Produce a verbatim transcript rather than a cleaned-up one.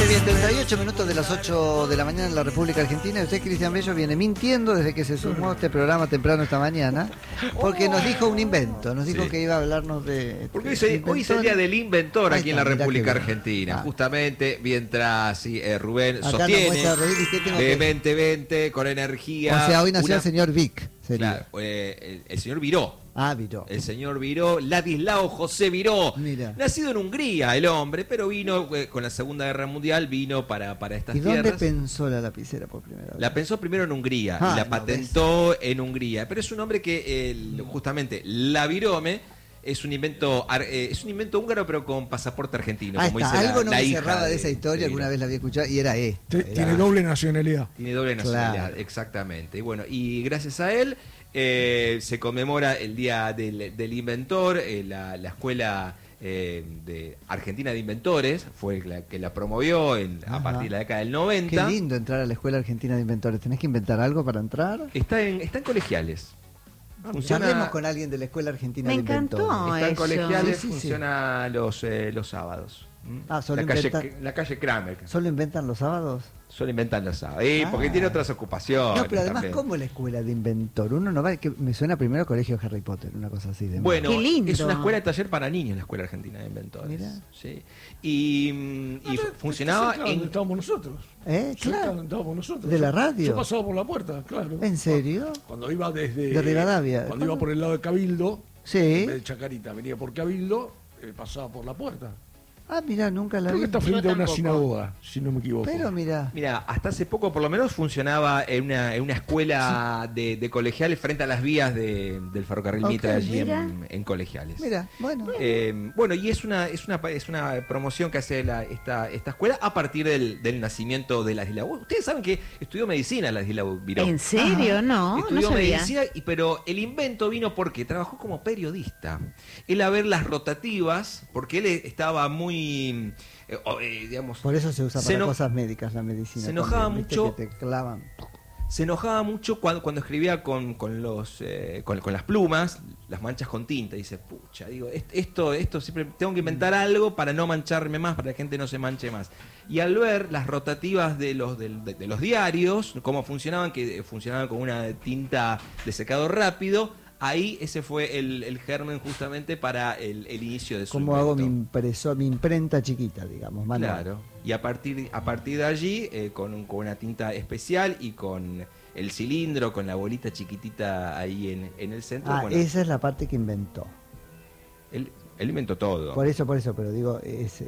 Muy bien, treinta y ocho minutos de las ocho de la mañana en la República Argentina. Y usted, Cristian Bello, viene mintiendo desde que se sumó a este programa temprano esta mañana, porque nos dijo un invento, nos dijo Sí. que iba a hablarnos de... Porque hoy, se- hoy es el día del inventor Ahí aquí está, en la mirá República qué bien. Argentina. Ah. Justamente mientras sí, eh, Rubén Acá nos sostiene muestra reír y qué tengo que- vehementemente, con energía. O sea, hoy nació una- el señor Vic. Sería. Claro, eh, el, el señor Viró. Ah, Viró. El señor Viró, Ladislao José Viró. Mira. Nacido en Hungría, el hombre, pero vino eh, con la Segunda Guerra Mundial, vino para, para estas ¿Y dónde tierras. pensó la lapicera por primera vez? La pensó primero en Hungría Ah, y la no, patentó en Hungría. Pero es un hombre que el- justamente la virome es un invento ar- eh, es un invento húngaro pero con pasaporte argentino. Ah, como está. dice la- Algo no la me hija cerraba de esa historia, de alguna Viró. vez la había escuchado y era esto. Te- era- Tiene doble nacionalidad. Tiene doble nacionalidad, Claro. exactamente. Y bueno, y gracias a él eh, se conmemora el Día del, del Inventor, eh, la, la escuela eh, de Argentina de Inventores fue la que la promovió en- a Ajá. partir de la década del Qué noventa. lindo entrar a la Escuela Argentina de Inventores. ¿Tenés que inventar algo para entrar? Está en, está en colegiales. Charlemos con alguien de la Escuela Argentina Me de encantó. Inventores. Está en eso. colegiales, Sí, sí, sí. funciona los eh, los sábados. ¿Mm? Ah, solo la, calle, inventa- la calle Kramer. ¿Solo inventan los sábados? Solo inventan los sábados. Y Ah. porque tiene otras ocupaciones. No, pero además, también. ¿cómo la escuela de inventor? Uno no va, que me suena primero a colegio Harry Potter, una cosa así de Bueno, Qué lindo. es una escuela de taller para niños, la Escuela Argentina de Inventores. Mirá. Sí. Y, mm, y fu- funcionaba Cerca donde en... estábamos nosotros. ¿Eh? Cerca Claro. donde estábamos nosotros. ¿De la Yo- radio? Yo pasaba por la puerta, claro. ¿En serio? Cuando iba desde... De Rivadavia. Cuando iba por el lado de Cabildo, Sí. en vez de Chacarita, venía por Cabildo, eh, pasaba por la puerta. Ah, mira, nunca la Creo vi. que está frente a una tampoco. sinagoga, si no me equivoco. Pero mira, Mira, hasta hace poco por lo menos funcionaba en una, en una escuela de, de colegiales frente a las vías de- del ferrocarril Ok, Mitre allí mira. en, en colegiales. mira, bueno. Eh, bueno, y es una, es una es una promoción que hace la, esta, esta escuela a partir del, del nacimiento de Ladislao. Ustedes saben que estudió medicina Ladislao Viró. ¿En serio? No, no Estudió sabía. medicina, y- pero el invento vino porque trabajó como periodista. Él a ver las rotativas, porque él estaba muy, eh, o, eh, digamos, Por eso se usa se para eno- cosas médicas la medicina. se enojaba también, ¿viste? mucho. Que te clavan. se enojaba mucho cuando, cuando escribía con, con los eh, con, con las plumas, las manchas con tinta. Dice, pucha, digo, est- esto, esto siempre tengo que inventar algo para no mancharme más, para que la gente no se manche más. Y al ver las rotativas de los, del- de, de los diarios, cómo funcionaban, que funcionaban con una tinta de secado rápido, ahí ese fue el, el germen justamente para el, el inicio de su ¿Cómo hago mi invento. impresor, mi imprenta chiquita, digamos, manual? Claro, y a partir, a partir de allí, eh, con, un- con una tinta especial y con el cilindro, con la bolita chiquitita ahí en, en el centro, Ah, bueno, esa es la parte que inventó. él, él inventó todo. Por eso, por eso, pero digo, es,